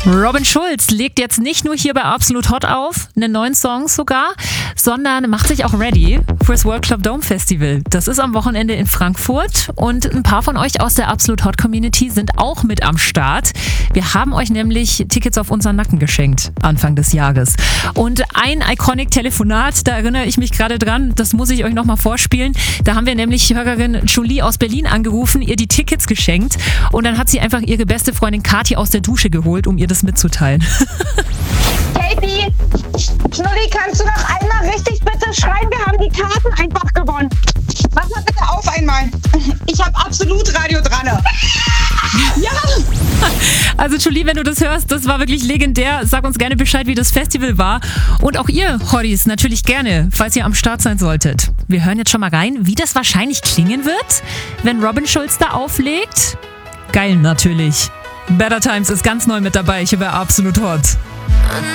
Robin Schulz legt jetzt nicht nur hier bei Absolut Hot auf, einen neuen Song sogar, sondern macht sich auch ready fürs World Club Dome Festival. Das ist am Wochenende in Frankfurt und ein paar von euch aus der Absolut Hot Community sind auch mit am Start. Wir haben euch nämlich Tickets auf unseren Nacken geschenkt, Anfang des Jahres. Und ein Iconic-Telefonat, da erinnere ich mich gerade dran, das muss ich euch nochmal vorspielen. Da haben wir nämlich Hörerin Julie aus Berlin angerufen, ihr die Tickets geschenkt und dann hat sie einfach ihre beste Freundin Kathi aus der Dusche geholt, um ihr das mitzuteilen. Katie, Schnulli, kannst du noch einmal richtig bitte schreien? Wir haben die Karten einfach gewonnen. Mach mal bitte auf einmal. Ich habe absolut Radio dran. Ja! Also Julie, wenn du das hörst, das war wirklich legendär. Sag uns gerne Bescheid, wie das Festival war. Und auch ihr, Hotties, natürlich gerne, falls ihr am Start sein solltet. Wir hören jetzt schon mal rein, wie das wahrscheinlich klingen wird, wenn Robin Schulz da auflegt. Geil natürlich. Better Times ist ganz neu mit dabei, hier bei Absolut Hot.